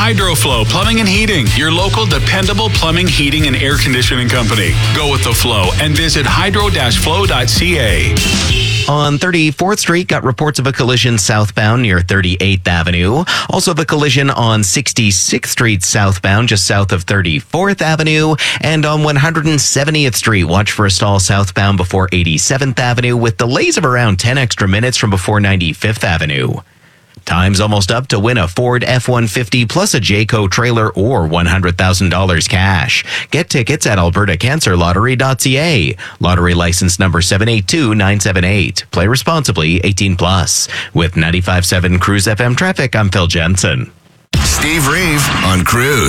HydroFlow Plumbing and Heating, your local dependable plumbing, heating, and air conditioning company. Go with the flow and visit hydro-flow.ca. On 34th Street, got reports of a collision southbound near 38th Avenue. Also of a collision on 66th Street southbound just south of 34th Avenue. And on 170th Street, watch for a stall southbound before 87th Avenue with delays of around 10 extra minutes from before 95th Avenue. Time's almost up to win a Ford F-150 plus a Jayco trailer or $100,000 cash. Get tickets at albertacancerlottery.ca. Lottery license number 782978. Play responsibly, 18+. With 95.7 Cruise FM traffic, I'm Phil Jensen. Steve Reeve on Cruise.